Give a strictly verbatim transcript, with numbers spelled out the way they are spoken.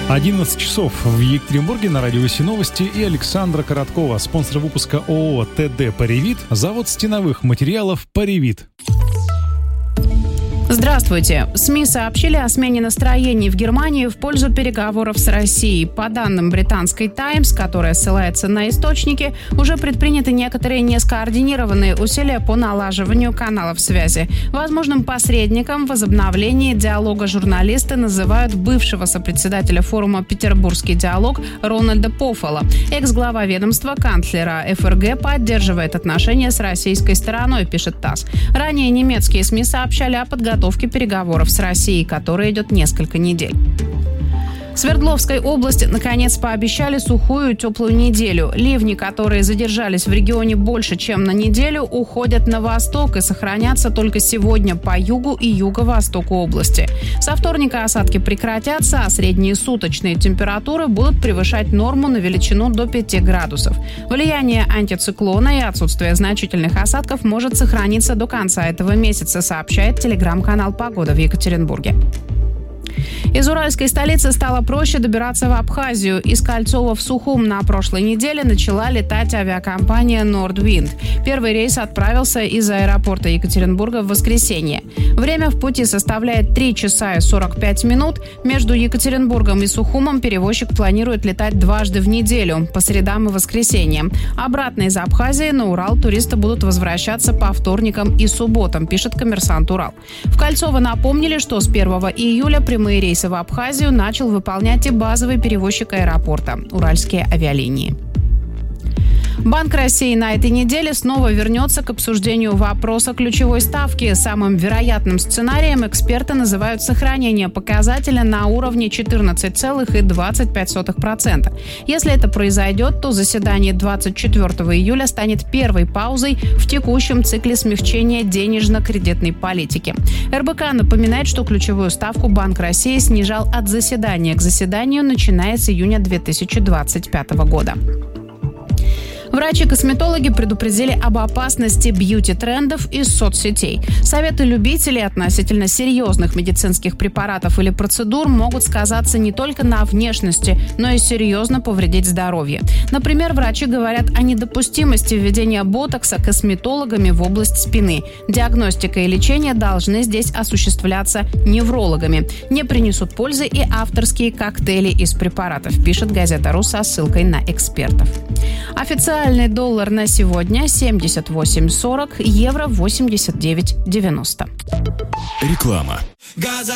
одиннадцать часов в Екатеринбурге, на радио ВОСИ Новости, и Александра Короткова, спонсор выпуска ООО ТД «Паривит», завод стеновых материалов «Паривит». Здравствуйте. СМИ сообщили о смене настроений в Германии в пользу переговоров с Россией. По данным британской «Таймс», которая ссылается на источники, уже предприняты некоторые нескоординированные усилия по налаживанию каналов связи. Возможным посредником в возобновлении диалога журналисты называют бывшего сопредседателя форума «Петербургский диалог» Рональда Пофалла. Экс-глава ведомства канцлера ФРГ поддерживает отношения с российской стороной, пишет ТАСС. Ранее немецкие СМИ сообщали о подготовке переговоров с Россией, которая идет несколько недель. В Свердловской области, наконец, пообещали сухую теплую неделю. Ливни, которые задержались в регионе больше, чем на неделю, уходят на восток и сохранятся только сегодня по югу и юго-востоку области. Со вторника осадки прекратятся, а средние суточные температуры будут превышать норму на величину до пяти градусов. Влияние антициклона и отсутствие значительных осадков может сохраниться до конца этого месяца, сообщает телеграм-канал «Погода» в Екатеринбурге. Из уральской столицы стало проще добираться в Абхазию. Из Кольцова в Сухум на прошлой неделе начала летать авиакомпания Nordwind. Первый рейс отправился из аэропорта Екатеринбурга в воскресенье. Время в пути составляет три часа и сорок пять минут. Между Екатеринбургом и Сухумом перевозчик планирует летать дважды в неделю, по средам и воскресеньям. Обратно из Абхазии на Урал туристы будут возвращаться по вторникам и субботам, пишет «Коммерсант Урал». В Кольцово напомнили, что с первого июля прямые рейсы в Абхазию начал выполнять и базовый перевозчик аэропорта – Уральские авиалинии. Банк России на этой неделе снова вернется к обсуждению вопроса ключевой ставки. Самым вероятным сценарием эксперты называют сохранение показателя на уровне четырнадцать целых двадцать пять сотых процента. Если это произойдет, то заседание двадцать четвёртого июля станет первой паузой в текущем цикле смягчения денежно-кредитной политики. эр бэ ка напоминает, что ключевую ставку Банк России снижал от заседания к заседанию, начиная с июня две тысячи двадцать пятого года. Врачи-косметологи предупредили об опасности бьюти-трендов из соцсетей. Советы любителей относительно серьезных медицинских препаратов или процедур могут сказаться не только на внешности, но и серьезно повредить здоровье. Например, врачи говорят о недопустимости введения ботокса косметологами в область спины. Диагностика и лечение должны здесь осуществляться неврологами. Не принесут пользы и авторские коктейли из препаратов, пишет газета «Ру» со ссылкой на экспертов. Официальный доллар на сегодня семьдесят восемь сорок, евро восемьдесят девять девяносто. Реклама.